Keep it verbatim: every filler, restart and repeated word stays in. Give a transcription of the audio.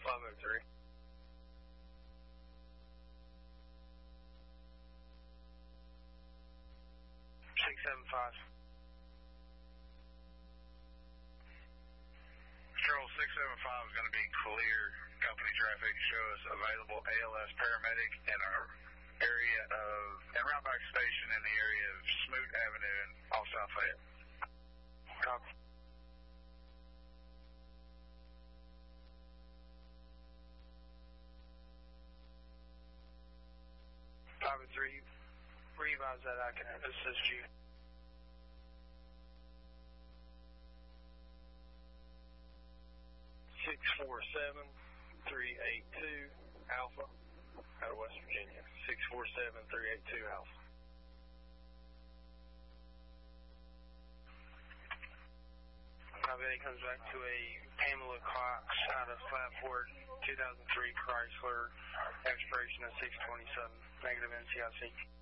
five oh three. six seven five. Control six seven five is going to be clear. Company traffic. Show us available A L S paramedic in our area of, and route back station in the area of Smoot Avenue and off South Fayette. Copy. five oh three, revise that I can assist you. six four seven, three eight two, Alpha, out of West Virginia. six four seven, three eight two, Alpha. Copy, that comes back to a Pamela Cox out of Flatport, two thousand three Chrysler, expiration of six twenty-seven, negative N C I C.